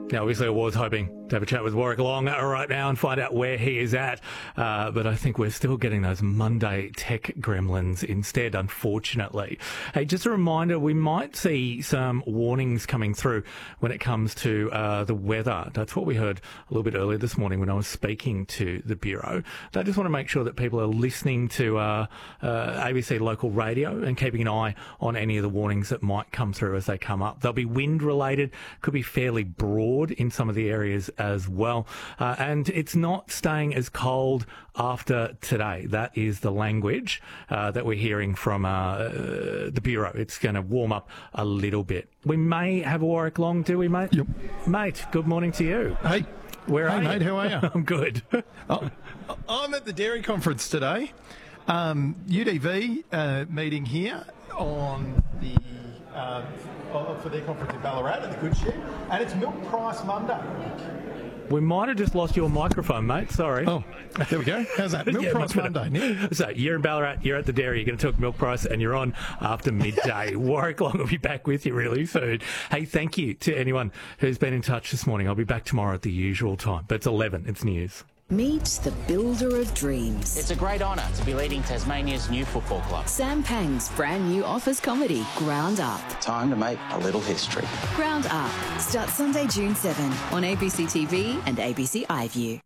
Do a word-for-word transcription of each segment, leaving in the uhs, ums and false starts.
Now, obviously, I was hoping to have a chat with Warwick Long right now and find out where he is at, uh, but I think we're still getting those Monday tech gremlins instead, unfortunately. Hey, just a reminder, we might see some warnings coming through when it comes to uh, the weather. That's what we heard a little bit earlier this morning when I was speaking to the Bureau. I just want to make sure that people are listening to uh, uh, A B C local radio and keeping an eye on any of the warnings that might come through as they come up. They'll be wind-related, could be fairly broad in some of the areas as well. Uh, and it's not staying as cold after today. That is the language uh, that we're hearing from uh, the Bureau. It's going to warm up a little bit. We may have a Warwick Long, do we, mate? Yep. Mate, good morning to you. Hey. Where hey, are mate, you? how are you? I'm good. oh, I'm at the Dairy Conference today. Um, U D V uh, meeting here on the... Uh, for their conference in Ballarat at the Good Shed, and it's Milk Price Monday. We might have just lost your microphone, mate. Sorry. Oh, there we go. How's that? Milk yeah, Price Monday, Nick. So you're in Ballarat, you're at the dairy, you're going to talk milk price, and you're on after midday. Warwick Long will be back with you really soon. Hey, thank you to anyone who's been in touch this morning. I'll be back tomorrow at the usual time, but it's eleven. It's news. Meet the builder of dreams. It's a great honour to be leading Tasmania's new football club. Sam Pang's brand new office comedy, Ground Up. Time to make a little history. Ground Up starts Sunday, June seventh on A B C T V and A B C iView.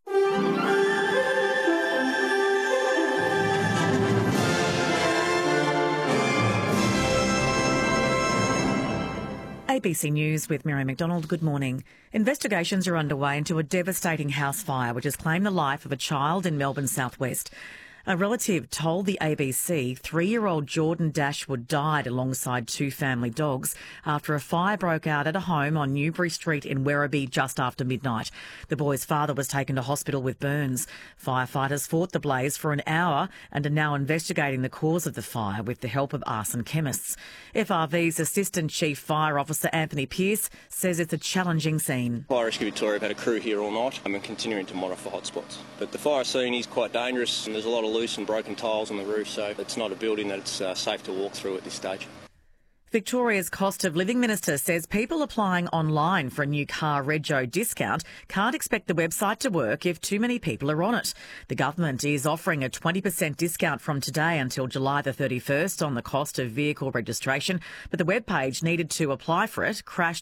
A B C News with Mary McDonald. Good morning. Investigations are underway into a devastating house fire which has claimed the life of a child in Melbourne's southwest. A relative told the A B C three-year-old Jordan Dashwood died alongside two family dogs after a fire broke out at a home on Newbury Street in Werribee just after midnight. The boy's father was taken to hospital with burns. Firefighters fought the blaze for an hour and are now investigating the cause of the fire with the help of arson chemists. F R V's Assistant Chief Fire Officer Anthony Pearce says it's a challenging scene. Fire Rescue Victoria have had a crew here all night and we're continuing to monitor for hotspots. But the fire scene is quite dangerous and there's a lot of loose and broken tiles on the roof, so it's not a building that it's uh, safe to walk through at this stage. Victoria's Cost of Living Minister says people applying online for a new car rego discount can't expect the website to work if too many people are on it. The government is offering a twenty percent discount from today until July the thirty-first on the cost of vehicle registration, but the webpage needed to apply for it crashed